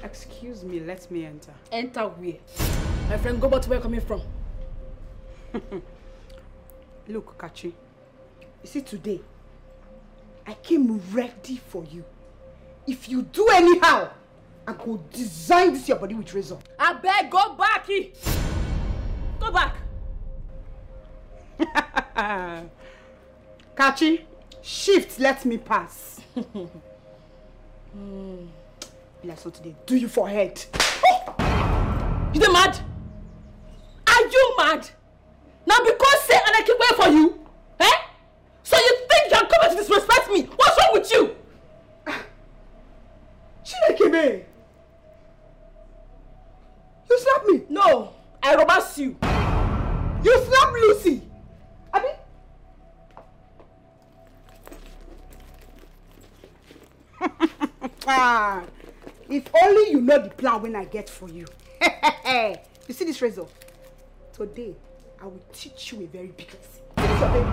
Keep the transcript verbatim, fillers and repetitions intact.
Excuse me, let me enter. Enter where? My friend, go back to where you're coming from. Look, Kachi. You see, today, I came ready for you. If you do anyhow, I go design this your body with razor. I beg, go back. Go back. Kachi, shift, let me pass. mm. Like so today, do you forehead? Oh! You mad? Are you mad? Now because say and I keep waiting for you, eh? So you think you're coming to disrespect me? What's wrong with you? Chinekeme! You slap me? No, I romance you. You slap Lucy? Abi? Ah, if only you know the plan when I get for you. You see this razor? Today, I will teach you a very big lesson. See this your baby?